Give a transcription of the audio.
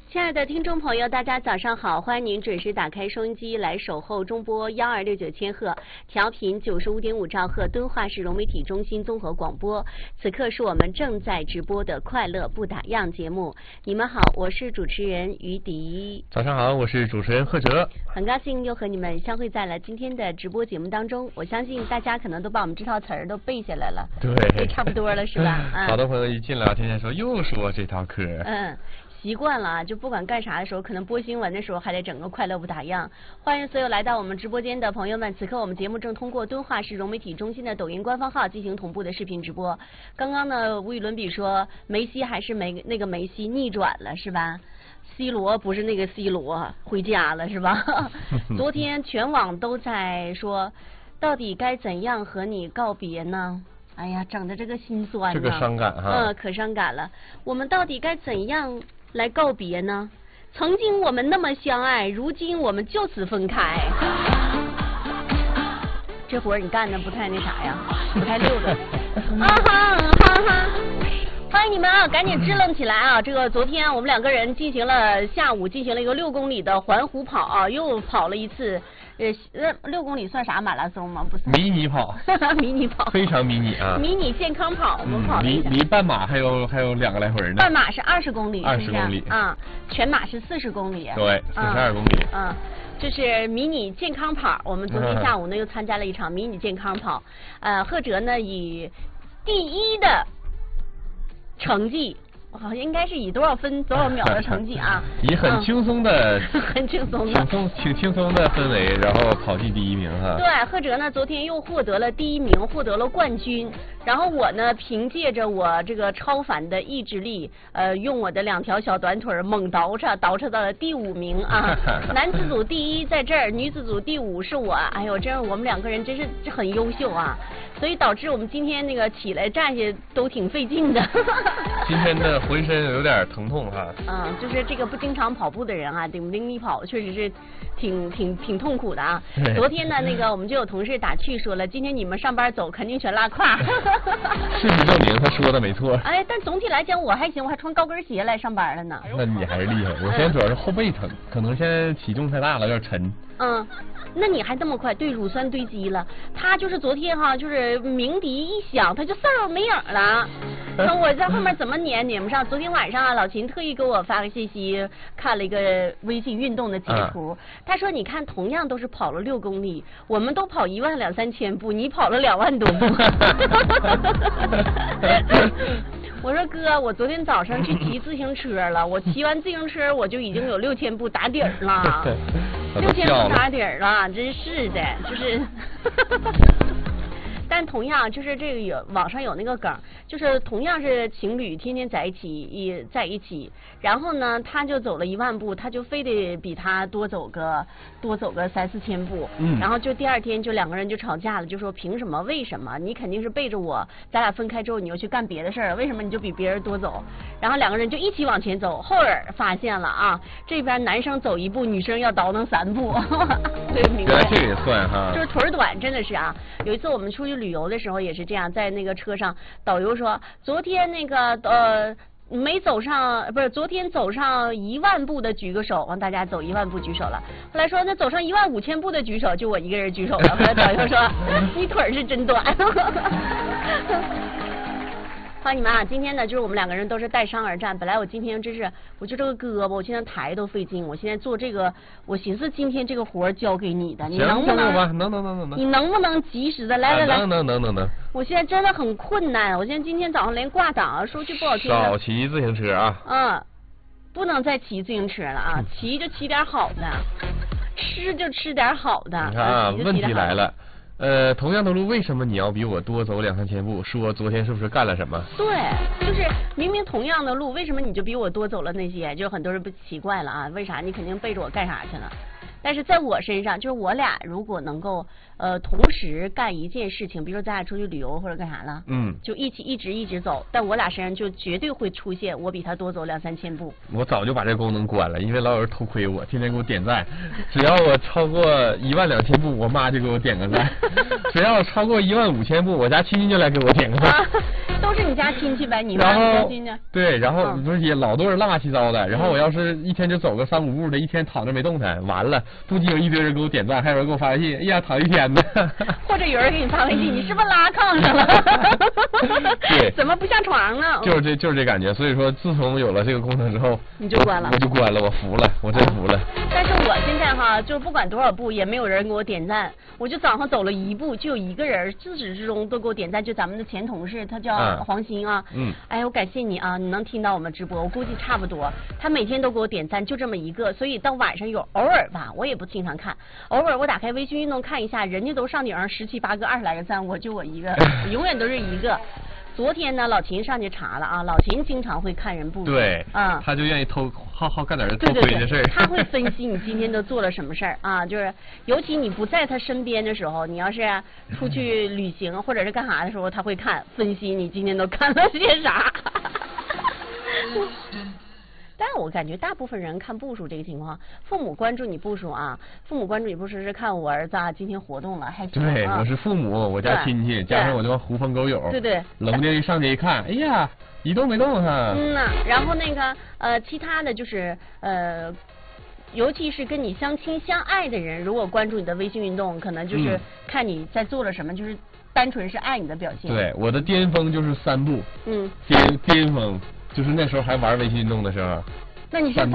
亲爱的听众朋友，大家早上好！欢迎您准时打开收音机来守候中波1269千赫，调频95.5兆赫，敦化市融媒体中心综合广播。此刻是我们正在直播的快乐不打烊节目。你们好，我是主持人于迪。 早上好，我是主持人贺哲。 很高兴又和你们相会在了今天的直播节目当中。我相信大家可能都把我们这套词儿都背下来了， 对， 差不多了是吧？ 好多朋友一进来天天说又说这套嗑。 习惯了啊，就不管干啥的时候，可能播新闻的时候还得整个快乐不打烊。欢迎所有来到我们直播间的朋友们，此刻我们节目正通过敦化市融媒体中心的抖音官方号进行同步的视频直播。刚刚呢，无与伦比说梅西还是那个梅西逆转了是吧？C 罗不是那个 C 罗回家了是吧？昨天全网都在说，到底该怎样和你告别呢？哎呀，整的这个心酸呢， 这个伤感哈， 可伤感了。我们到底该怎样来告别呢？曾经我们那么相爱，如今我们就此分开。这活儿你干的不太那啥呀，不太溜的。欢迎你们啊，赶紧支棱起来啊！这个昨天我们两个人下午进行了一个6公里的环湖跑啊，又跑了一次。6公里算啥马拉松吗？不是。 迷你跑。 迷你跑。非常迷你啊。 迷你健康跑，我们跑了一下。 离半马还有2个来回呢。 半马是20公里。 20公里。 啊，全马是40公里。 对，42公里。 就是迷你健康跑，我们昨天下午呢又参加了一场迷你健康跑。贺哲呢以第1的成绩。好像应该是以多少分多少秒的成绩啊？ 以很轻松的、 很轻松的、 挺轻松的氛围，然后跑进第1名哈。 对，贺哲呢昨天又获得了第1名，获得了冠军。然后我呢凭借着我这个超凡的意志力，用我的2条小短腿猛倒饬到了第5名啊！男子组第1在这儿，女子组第5是我。哎呦，这样我们2个人真是很优秀啊！所以导致我们今天那个起来站下都挺费劲的。 今天的浑身有点疼痛哈。 就是这个不经常跑步的人啊，顶你跑确实是挺痛苦的啊。昨天呢，那个我们就有同事打趣说了，今天你们上班走肯定全拉胯。 事实证明他说的没错。 哎，但总体来讲我还行，我还穿高跟鞋来上班了呢。 那你还是厉害，我现在主要是后背疼，可能现在体重太大了，有点沉。 那你还这么快？对，乳酸堆积了。他就是昨天哈，就是鸣笛一响，他就散落没影了。我在后面怎么撵不上。昨天晚上啊，老秦特意给我发个信息，看了一个微信运动的截图。他说：“你看，同样都是跑了6公里，我们都跑12000-2三千步，你跑了2万多步。”我说哥，我昨天早上去骑自行车了，我骑完自行车我就已经有6000步打底儿了，6000步打底儿了，真是的，就是。但同样就是这个网上有那个梗，就是同样是情侣天天在一起，然后呢他就走了1万步，他就非得比他多走个3-4千步，然后就第2天就2个人就吵架了，就说凭什么？为什么？你肯定是背着我，咱俩分开之后你又去干别的事儿，为什么你就比别人多走？然后2个人就一起往前走，后儿发现了啊，这边男生走1步，女生要倒腾3步。对，明白。 原来这个也算哈。 就是腿短，真的是啊。有一次我们出去旅游的时候也是这样，在那个车上，导游说昨天那个没走上，不是昨天走上1万步的举个手，让大家走1万步举手了。后来说那走上15000步的举手，就我一个人举手了。后来导游说你腿是真短。欢迎你们啊！今天呢，就是我们2个人都是带伤而战。本来我今天真是，我就这个胳膊，我现在抬都费劲。我现在做这个，我寻思今天这个活交给你的，你能不能？ 能。 你能不能及时的来？ 能。 我现在真的很困难，我现在今天早上连挂档，说句不好听的。 少骑自行车啊！ 不能再骑自行车了啊！骑就骑点好的，吃就吃点好的。 你看啊，问题来了。同样的路，为什么你要比我多走2-3千步？说昨天是不是干了什么？ 对，就是明明同样的路，为什么你就比我多走了那些？就很多人不奇怪了啊，为啥？你肯定背着我干啥去了？但是在我身上，就是我俩如果能够同时干一件事情，比如说咱俩出去旅游或者干啥了，就一起一直走，但我俩身上就绝对会出现我比他多走2-3千步。 我早就把这个功能关了，因为老有人偷窥我，天天给我点赞，只要我超过12000步，我妈就给我点个赞；只要超过15000步，我家亲戚就来给我点个赞。 都是你家亲戚呗，你妈然后相亲呢？ 对，然后不是也老多人乱七八糟的，然后我要是一天就走个3、5步的，一天躺着没动弹，完了，不仅有一堆人给我点赞，还有人给我发微信，哎呀，躺一天呢。 或者有人给你发微信，你是不是拉炕上了？ 对， 怎么不下床呢？ 就是这感觉，所以说自从有了这个功能之后， 你就关了， 我就关了，我服了，我真服了。 但是我现在哈，就是不管多少步，也没有人给我点赞。我就早上走了1步，就有一个人自始至终都给我点赞，就咱们的前同事，他叫黄鑫啊。哎，我感谢你啊，你能听到我们直播，我估计差不多。他每天都给我点赞，就这么一个，所以到晚上偶尔吧，我也不经常看，偶尔我打开微信运动看一下，人家都上顶上17、18个、20来个赞，我就我一个，永远都是一个。昨天呢，老秦上去查了啊，老秦经常会看人步数， 对，他就愿意好干点偷窥的事儿。 他会分析你今天都做了什么事儿啊，就是尤其你不在他身边的时候，你要是出去旅行或者是干啥的时候，他会分析你今天都干了些啥。但我感觉大部分人看步数这个情况，父母关注你步数啊，父母关注你步数是看我儿子啊今天活动了还行。 对，我是父母，我家亲戚，加上我这帮狐朋狗友。 对。 冷不丁一上去一看，哎呀，一动没动哈。 然后那个其他的就是尤其是跟你相亲相爱的人，如果关注你的微信运动，可能就是看你在做了什么，就是单纯是爱你的表现。 对，我的巅峰就是3步。巅峰。就是那时候还玩微信运动的时候， 那你是3